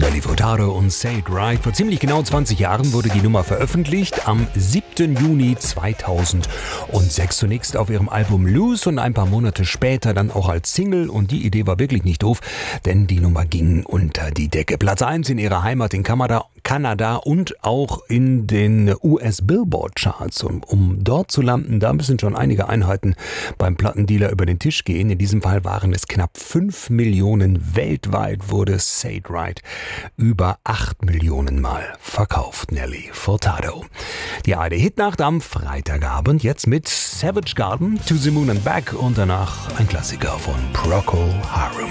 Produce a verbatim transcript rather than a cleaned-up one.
Nelly Furtado und Say It Right. Vor ziemlich genau zwanzig Jahren wurde die Nummer veröffentlicht, am siebten Juni zweitausendsechs. Zunächst auf ihrem Album Loose und ein paar Monate später dann auch als Single. Und die Idee war wirklich nicht doof, denn die Nummer ging unter die Decke. Platz eins in ihrer Heimat in Kanada, Kanada und auch in den U S Billboard Charts. Und um dort zu landen, da müssen schon einige Einheiten beim Plattendealer über den Tisch gehen. In diesem Fall waren es knapp fünf Millionen. Weltweit wurde Say It Right über acht Millionen Mal verkauft. Nelly Furtado. Die A R D-Hitnacht am Freitagabend, jetzt mit Savage Garden, To the Moon and Back und danach ein Klassiker von Procol Harum.